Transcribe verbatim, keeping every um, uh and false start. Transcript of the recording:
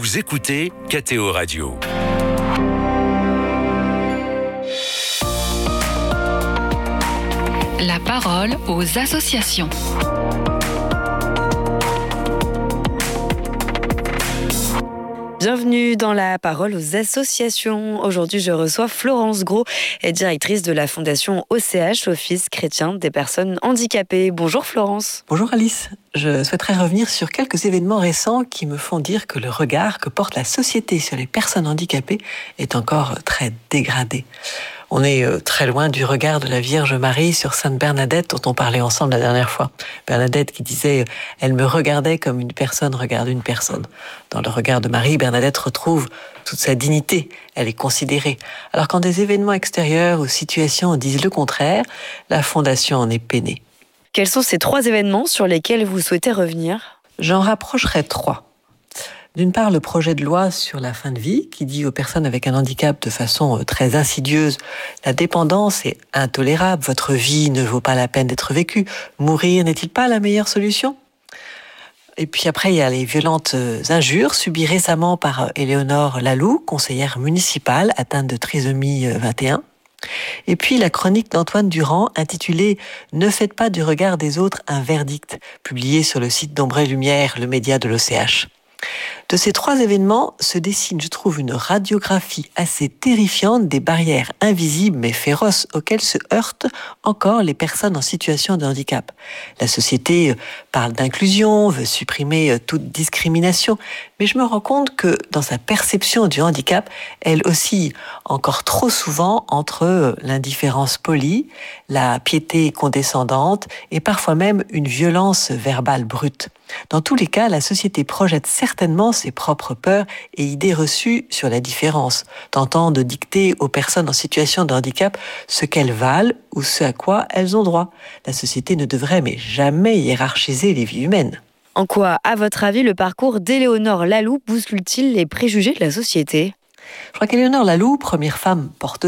Vous écoutez K T O Radio. La parole aux associations. Bienvenue dans la parole aux associations. Aujourd'hui, je reçois Florence Gros, directrice de la fondation O C H, Office chrétien des personnes handicapées. Bonjour Florence. Bonjour Alice. Je souhaiterais revenir sur quelques événements récents qui me font dire que le regard que porte la société sur les personnes handicapées est encore très dégradé. On est très loin du regard de la Vierge Marie sur Sainte Bernadette dont on parlait ensemble la dernière fois. Bernadette qui disait « Elle me regardait comme une personne regarde une personne ». Dans le regard de Marie, Bernadette retrouve toute sa dignité, elle est considérée. Alors quand des événements extérieurs ou situations disent le contraire, la Fondation en est peinée. Quels sont ces trois événements sur lesquels vous souhaitez revenir ? J'en rapprocherai trois. D'une part, le projet de loi sur la fin de vie qui dit aux personnes avec un handicap de façon très insidieuse « La dépendance est intolérable, votre vie ne vaut pas la peine d'être vécue. Mourir n'est-il pas la meilleure solution ?» Et puis après, il y a les violentes injures subies récemment par Éléonore Laloux, conseillère municipale atteinte de trisomie vingt et un. Et puis la chronique d'Antoine Durand intitulée « Ne faites pas du regard des autres un verdict », publiée sur le site d'Ombre et Lumière, le média de l'O C H. De ces trois événements se dessine, je trouve, une radiographie assez terrifiante des barrières invisibles mais féroces auxquelles se heurtent encore les personnes en situation de handicap. La société parle d'inclusion, veut supprimer toute discrimination, mais je me rends compte que dans sa perception du handicap, elle oscille encore trop souvent entre l'indifférence polie, la piété condescendante et parfois même une violence verbale brute. Dans tous les cas, la société projette certainement ses propres peurs et idées reçues sur la différence, tentant de dicter aux personnes en situation de handicap ce qu'elles valent ou ce à quoi elles ont droit. La société ne devrait mais jamais hiérarchiser les vies humaines. En quoi, à votre avis, le parcours d'Éléonore Laloux bouscule-t-il les préjugés de la société ? Je crois qu'Éléonore Laloux, première femme porteuse